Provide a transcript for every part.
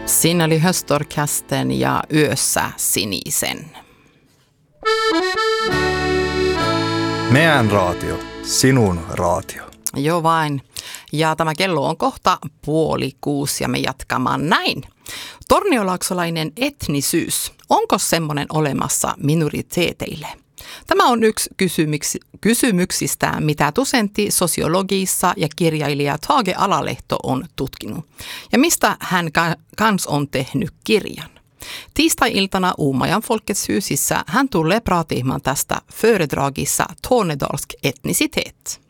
Siinä oli Höstorkasten ja Yössä sinisen. Meidän raatio, sinun raatio. Joo vain. Ja tämä kello on kohta 5:30 ja me jatkamaan näin. Torniolaaksolainen etnisyys. Onko semmoinen olemassa minoriteeteille? Tämä on yksi kysymyksistä, mitä dosentti sosiologiissa ja kirjailija Tage Alalehto on tutkinut. Ja mistä hän kans on tehnyt kirjan. Tiistai-iltana Uumajan Folkets husissä hän tulee praatimaan tästä föredragissa tornedalsk etnicitet.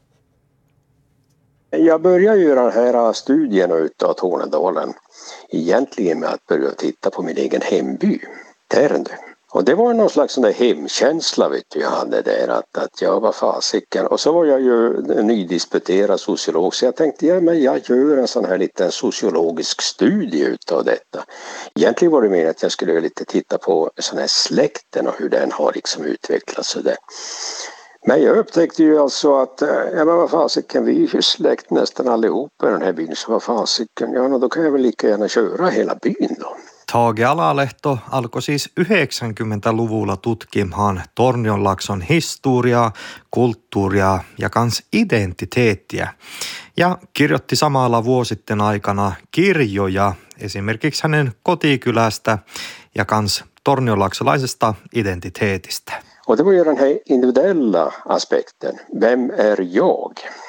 Jag började göra den här studien utav Tornedalen egentligen med att börja titta på min egen hemby, Tärendö. Och det var någon slags sån där hemkänsla jag hade där att jag var fasiken. Och så var jag ju nydisputerad sociolog så jag tänkte jag gör en sån här liten sociologisk studie utav detta. Egentligen var det mer att jag skulle lite titta på sån här släkten och hur den har liksom utvecklats och det. Men jag upptäckte ju alltså att vad fasiken, vi är ju släkt nästan allihopa i den här byn, så vad fasiken, ja då kan jag väl lika gärna köra hela byn då. Tage Alalehto alkoi siis 90-luvulla tutkimaan Tornionlaakson historiaa, kulttuuria ja kans identiteettiä. Ja kirjoitti samalla vuositten aikana kirjoja esimerkiksi hänen kotikylästä ja kans tornionlaaksolaisesta identiteetistä. Och det var ju den här individuella aspekten. Vem är jag?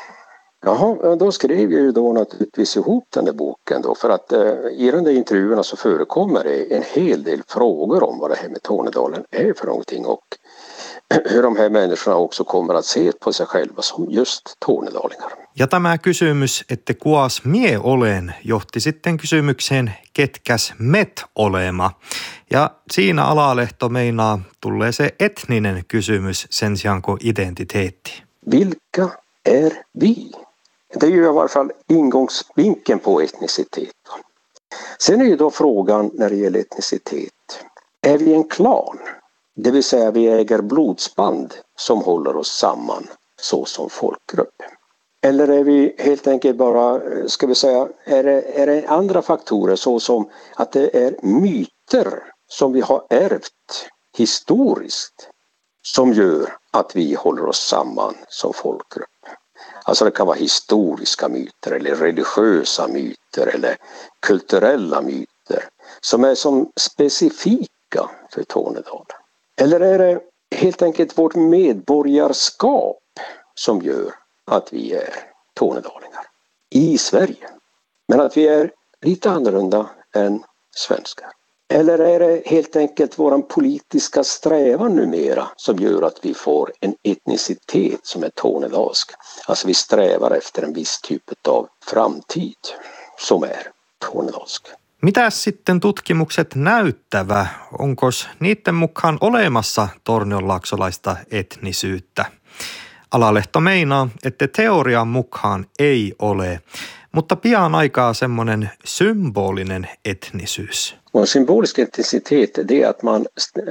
Jaha, då skrev jag ju då naturligtvis ihop den där boken då, för att i de där intervjuerna så förekommer det en hel del frågor om vad det här med Tornedalen är för någonting och hur de här människorna också kommer att se på sig själva som just tornedalingar. Ja tämä kysymys, että kuas mie olen, johti sitten kysymykseen, ketkäs met olema. Ja siinä Alalehto meinaa tulee se etninen kysymys sen sijaan kuin identiteetti. Vilka är vi? Det är ju i alla fall ingångsvinkeln på etnicitet. Sen är ju då frågan när det gäller etnicitet. Är vi en klan? Det vill säga vi äger blodsband som håller oss samman så som folkgrupp. Eller är vi helt enkelt bara, ska vi säga, är det andra faktorer så som att det är myter som vi har ärvt historiskt som gör att vi håller oss samman som folkgrupp. Alltså det kan vara historiska myter eller religiösa myter eller kulturella myter som är som specifika för Tornedalen. Eller är det helt enkelt vårt medborgarskap som gör att vi är tornedalingar i Sverige? Men att vi är lite annorlunda än svenskar. Eller är det helt enkelt våran politiska strävan numera som gör att vi får en etnicitet som är tornedalsk? Alltså vi strävar efter en viss typ av framtid som är tornedalsk. Mitäs sitten tutkimukset näyttävä? Onkos niiden mukaan olemassa tornionlaaksolaista etnisyyttä? Alalehto meinaa, että teorian mukaan ei ole, mutta pian aikaa semmoinen symbolinen etnisyys. Och symbolisk etnicitet, det är att man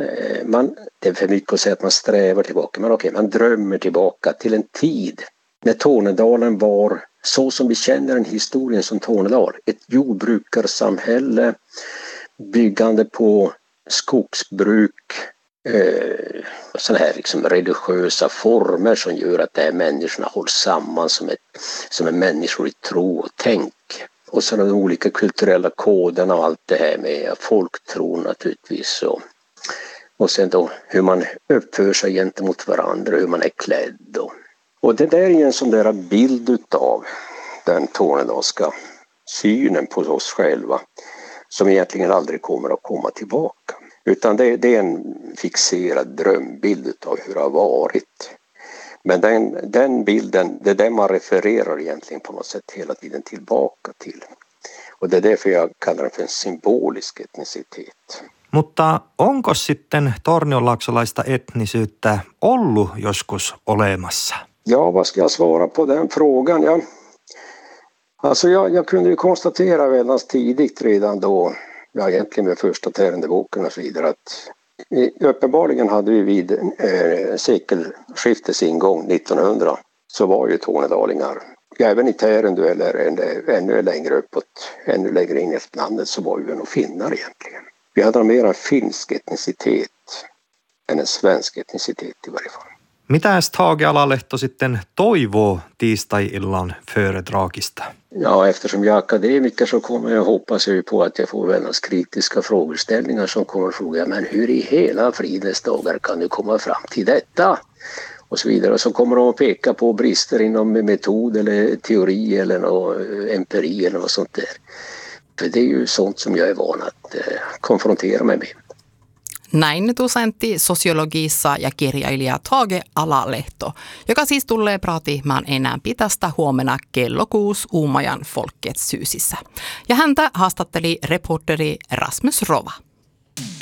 det är för mycket att säga att man strävar tillbaka, men okej, man drömmer tillbaka till en tid när Tornedalen var så som vi känner den historien som Tornedal. Ett jordbrukarsamhälle byggande på skogsbruk, sådana här liksom religiösa former som gör att de här människorna hålls samman som är människor i tro och tänk. Och så de olika kulturella koderna och allt det här med folktron naturligtvis. Och sen då hur man uppför sig gentemot varandra, hur man är klädd. Och det där är en sån där bild utav den tornedalska synen på oss själva som egentligen aldrig kommer att komma tillbaka. Utan det är en fixerad drömbild utav hur det har varit. Men den bilden, det är den man refererar egentligen på något sätt hela tiden tillbaka till. Och det är därför jag kallar den för en symbolisk etnicitet. Mutta onko sitten tornionlaaksolaista etnisyyttä ollut joskus olemassa? Ja, vad ska jag svara på den frågan? Ja, alltså jag kunde ju konstatera väldigt tidigt redan då, ja egentligen med första Tärendöboken och så vidare, att uppenbarligen hade vi vid sekelskiftets ingång 1900 så var ju tornedalingar även i Tärendö eller ännu längre uppåt, ännu längre in i landet så var vi nog finnar egentligen. Vi hade mera finsk etnicitet än en svensk etnicitet i varje fall. Mitäs Tage Alalehto sitten toivoo tiistai-illan föredragista? Ja, eftersom jag är akademiker så hoppas jag på att jag får väldigt kritiska frågeställningar som kommer att fråga, men hur i hela fridens dagar kan du komma fram till detta? Och så vidare. Så kommer de att peka på brister inom metod eller teori eller empiri eller något sånt där. För det är ju sånt som jag är van att konfrontera mig med. Näin dosentti sosiologissa ja kirjailija Tage Alalehto, joka siis tulee praatimaan enää pitästä huomenna kello 6 Uumajan Folkets Hysissä. Ja häntä haastatteli reporteri Rasmus Rova.